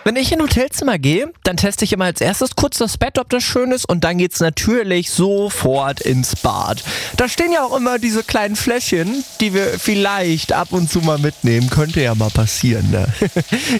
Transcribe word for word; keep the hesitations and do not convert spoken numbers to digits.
Wenn ich in ein Hotelzimmer gehe, dann teste ich immer als erstes kurz das Bett, ob das schön ist, und dann geht's natürlich sofort ins Bad. Da stehen ja auch immer diese kleinen Fläschchen, die wir vielleicht ab und zu mal mitnehmen. Könnte ja mal passieren, ne?